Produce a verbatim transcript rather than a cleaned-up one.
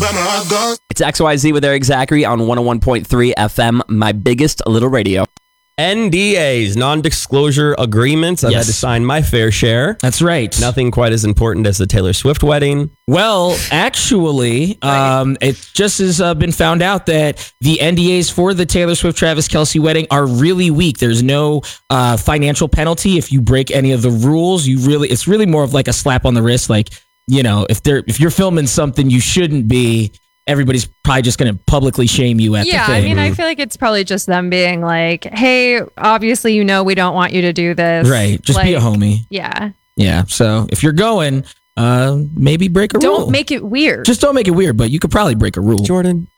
It's X Y Z with Eric Zachary on one oh one point three F M, my biggest little radio. N D As, non-disclosure agreements. I've Yes. had to sign my fair share. That's right. Nothing quite as important as the Taylor Swift wedding. Well, actually, um, it just has uh, been found out that the N D As for the Taylor Swift Travis Kelce wedding are really weak. There's no uh, financial penalty if you break any of the rules. You really, it's really more of like a slap on the wrist. Like, you know, if they're if you're filming something you shouldn't be, everybody's probably just going to publicly shame you at Yeah, the I thing. mean, I feel like it's probably just them being like, hey, obviously, you know, we don't want you to do this. Right. Just be a Like, homie. Yeah. Yeah. So if you're going, uh, maybe break a Don't rule. make it weird. Just don't make it weird, but you could probably break a rule. Jordan,